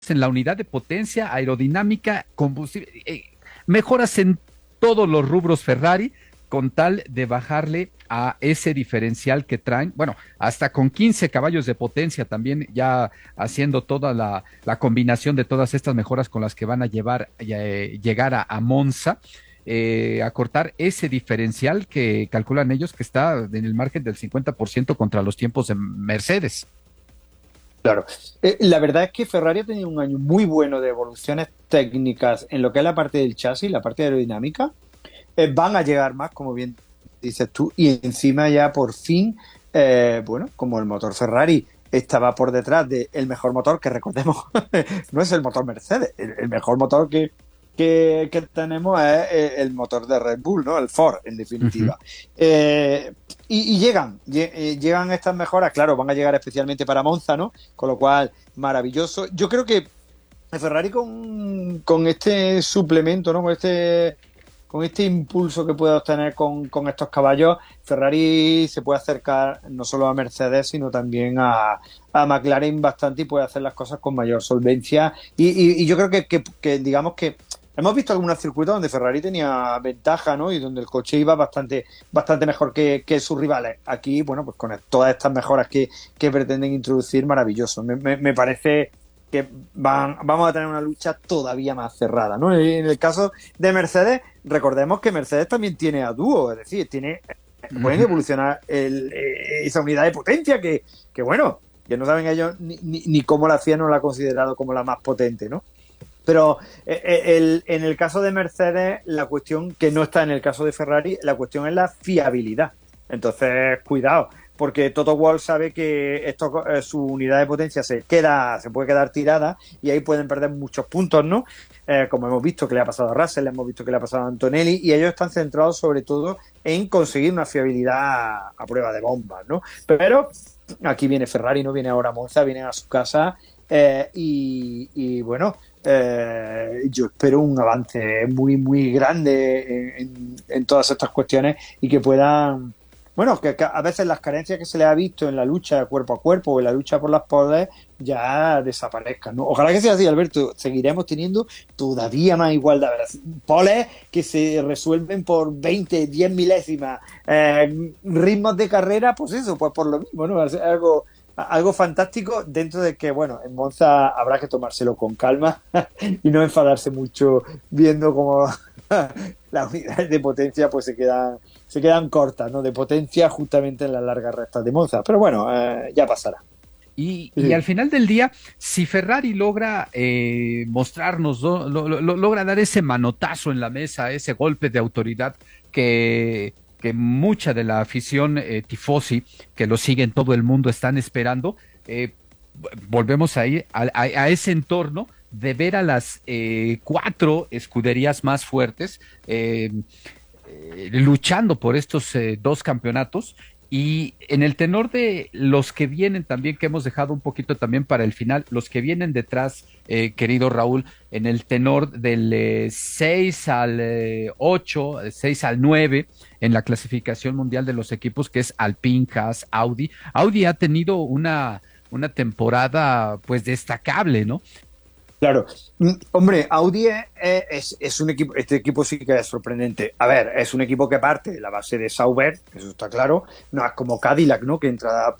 en la unidad de potencia, aerodinámica, combustible, mejoras en todos los rubros Ferrari con tal de bajarle a ese diferencial que traen, bueno, hasta con 15 caballos de potencia también, ya haciendo toda la combinación de todas estas mejoras con las que van a llegar a Monza, acortar ese diferencial que calculan ellos que está en el margen del 50% contra los tiempos de Mercedes. Claro. La verdad es que Ferrari ha tenido un año muy bueno de evoluciones técnicas en lo que es la parte del chasis, la parte aerodinámica. Van a llegar más, como bien dices tú, y encima ya por fin, bueno, como el motor Ferrari estaba por detrás del mejor motor, que recordemos, no es el motor Mercedes, el mejor motor que tenemos es el motor de Red Bull, ¿no? El Ford, en Uh -huh. definitiva. Llegan estas mejoras, claro, van a llegar especialmente para Monza, ¿no? Con lo cual, maravilloso. Yo creo que Ferrari con este suplemento, ¿no? Con este impulso que puede obtener con estos caballos, Ferrari se puede acercar no solo a Mercedes, sino también a McLaren bastante y puede hacer las cosas con mayor solvencia. Y yo creo que digamos que hemos visto algunos circuitos donde Ferrari tenía ventaja, ¿no? Y donde el coche iba bastante mejor que sus rivales. Aquí, bueno, pues con todas estas mejoras que pretenden introducir, maravilloso. Me parece que vamos a tener una lucha todavía más cerrada, ¿no? En el caso de Mercedes, recordemos que Mercedes también tiene a dúo, es decir, Uh pueden -huh. evolucionar esa unidad de potencia que bueno, que no saben ellos ni cómo la FIA no la ha considerado como la más potente, ¿no? Pero en el caso de Mercedes, la cuestión que no está en el caso de Ferrari, la cuestión es la fiabilidad. Entonces, cuidado, porque Toto Wolff sabe que su unidad de potencia se puede quedar tirada y ahí pueden perder muchos puntos, ¿no? Como hemos visto que le ha pasado a Russell, hemos visto que le ha pasado a Antonelli, y ellos están centrados sobre todo en conseguir una fiabilidad a prueba de bombas, ¿no? Pero aquí viene Ferrari, no viene ahora Monza, viene a su casa y bueno, yo espero un avance muy grande en todas estas cuestiones y que puedan, bueno, que a veces las carencias que se le ha visto en la lucha cuerpo a cuerpo o en la lucha por las podes ya desaparezcan, ¿no? Ojalá que sea así, Alberto. Seguiremos teniendo todavía más igualdad, ¿verdad? Poles que se resuelven por 20, 10 milésimas, ritmos de carrera, pues eso, pues por lo mismo, ¿no? Es algo fantástico, dentro de que, bueno, en Monza habrá que tomárselo con calma y no enfadarse mucho viendo cómo las unidades de potencia pues se quedan cortas, ¿no? De potencia justamente en las largas rectas de Monza. Pero bueno, ya pasará. Y Sí. al final del día, si Ferrari logra mostrarnos, ¿no? Logra dar ese manotazo en la mesa, ese golpe de autoridad que mucha de la afición tifosi, que lo sigue en todo el mundo, están esperando, volvemos ahí a ese entorno de ver a las cuatro escuderías más fuertes luchando por estos dos campeonatos. Y en el tenor de los que vienen también, que hemos dejado un poquito también para el final, los que vienen detrás, querido Raúl, en el tenor del 6 al 8, 6 al 9, en la clasificación mundial de los equipos, que es Alpine, Haas, Audi. Audi ha tenido una temporada pues destacable, ¿no? Claro. Hombre, Audi es un equipo, este equipo sí que es sorprendente. A ver, es un equipo que parte de la base de Sauber, eso está claro. No es como Cadillac, ¿no? Que entra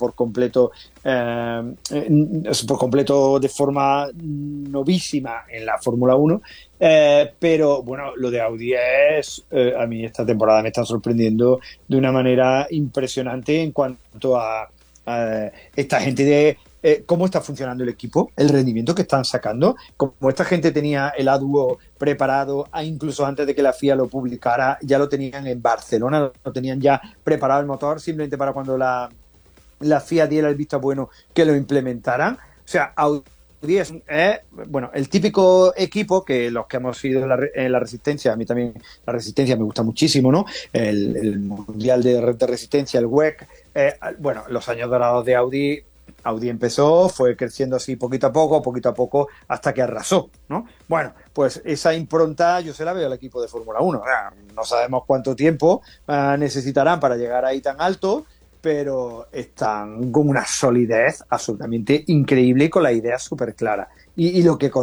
por completo de forma novísima en la Fórmula Uno. Pero bueno, lo de Audi a mí esta temporada me está sorprendiendo de una manera impresionante en cuanto a esta gente de cómo está funcionando el equipo, el rendimiento que están sacando, como esta gente tenía el A-Duo preparado, incluso antes de que la FIA lo publicara, ya lo tenían en Barcelona, lo tenían ya preparado el motor, simplemente para cuando la FIA diera el visto bueno que lo implementaran. O sea, Audi bueno, el típico equipo que los que hemos ido en la Resistencia, a mí también la Resistencia me gusta muchísimo, ¿no? El Mundial de Resistencia, el WEC, bueno, los años dorados de Audi empezó, fue creciendo así poquito a poco, hasta que arrasó, ¿no? Bueno, pues esa impronta yo se la veo al equipo de Fórmula 1. No sabemos cuánto tiempo necesitarán para llegar ahí tan alto, pero están con una solidez absolutamente increíble y con la idea súper clara. Y lo que